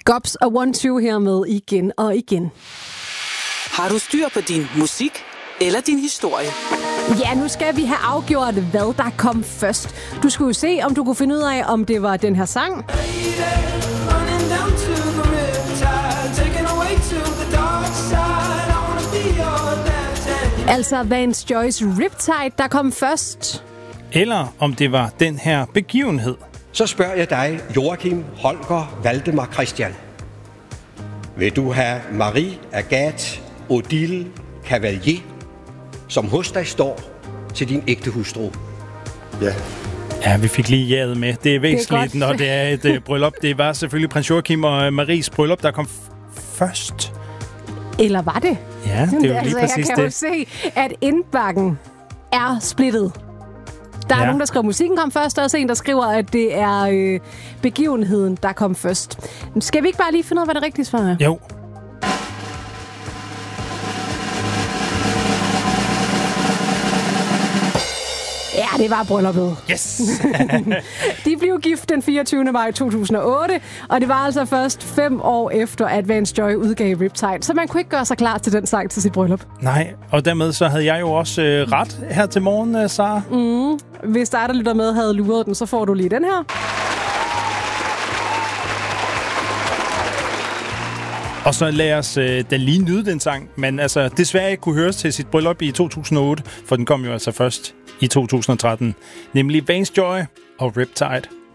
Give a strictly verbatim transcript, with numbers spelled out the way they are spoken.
Gops og One Two her med igen og igen. Har du styr på din musik eller din historie? Ja, nu skal vi have afgjort, hvad der kom først. Du skulle jo se, om du kunne finde ud af, om det var den her sang. Altså Vance Joy's Riptide, der kom først. Eller om det var den her begivenhed. Så spørger jeg dig, Joachim Holger Valdemar Christian. Vil du have Marie Agathe Odile Cavalier, som hos dig står, til din ægte hustru? Ja. Ja, vi fik lige jaget med. Det er væsentligt, det er når det er et uh, bryllup. Det var selvfølgelig prins Joachim og Maries bryllup, der kom f- først. Eller var det? Ja, det er jo lige altså, præcis jeg kan det. jo se, at indbakken er splittet. Der er Ja. nogen, der skriver, at musikken kom først, og også en, der skriver, at det er øh, begivenheden, der kom først. Skal vi ikke bare lige finde ud af, hvad det rigtige svar er? Jo. Ja, det var brylluppet. Yes! De blev gift den fireogtyvende maj to tusind og otte, og det var altså først fem år efter, at Vance Joy udgav Riptide, så man kunne ikke gøre sig klar til den sang til sit bryllup. Nej, og dermed så havde jeg jo også øh, ret her til morgen, øh, Sara. Mm. Hvis dig, der lytter med, havde luret den, så får du lige den her. Og så lad os øh, den lige nyde den sang, men altså desværre ikke kunne høres til sit bryllup i to tusind og otte, for den kom jo altså først i to tusind og tretten, nemlig Vance Joy og Riptide.